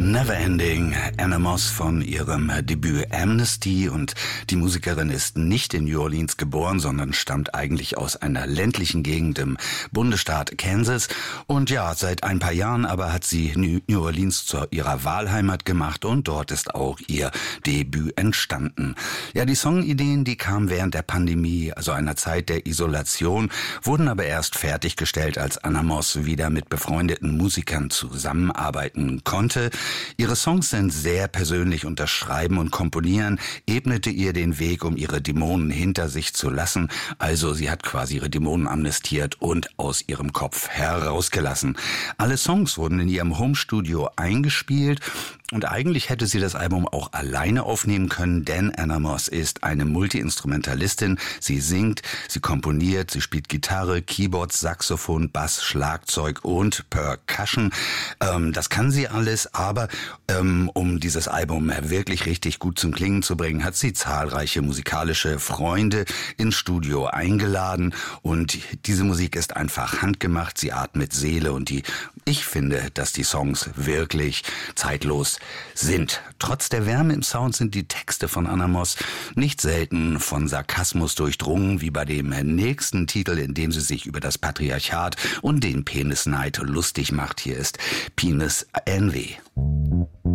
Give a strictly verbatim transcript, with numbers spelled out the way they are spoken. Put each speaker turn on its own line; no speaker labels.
Neverending, Anna Moss von ihrem Debüt Amnesty, und die Musikerin ist nicht in New Orleans geboren, sondern stammt eigentlich aus einer ländlichen Gegend im Bundesstaat Kansas, und ja, seit ein paar Jahren aber hat sie New Orleans zu ihrer Wahlheimat gemacht und dort ist auch ihr Debüt entstanden. Ja, die Songideen, die kamen während der Pandemie, also einer Zeit der Isolation, wurden aber erst fertiggestellt, als Anna Moss wieder mit befreundeten Musikern zusammenarbeiten konnte. Ihre Songs sind sehr persönlich und das Schreiben und Komponieren ebnete ihr den Weg, um ihre Dämonen hinter sich zu lassen. Also sie hat quasi ihre Dämonen amnestiert und aus ihrem Kopf herausgelassen. Alle Songs wurden in ihrem Homestudio eingespielt. Und eigentlich hätte sie das Album auch alleine aufnehmen können, denn Anna Moss ist eine Multi-Instrumentalistin. Sie singt, sie komponiert, sie spielt Gitarre, Keyboard, Saxophon, Bass, Schlagzeug und Percussion. Ähm, das kann sie alles, aber ähm, um dieses Album wirklich richtig gut zum Klingen zu bringen, hat sie zahlreiche musikalische Freunde ins Studio eingeladen. Und diese Musik ist einfach handgemacht, sie atmet Seele und die, ich finde, dass die Songs wirklich zeitlos sind. Trotz der Wärme im Sound sind die Texte von Anna Moss nicht selten von Sarkasmus durchdrungen, wie bei dem nächsten Titel, in dem sie sich über das Patriarchat und den Penisneid lustig macht. Hier ist Penis Envy.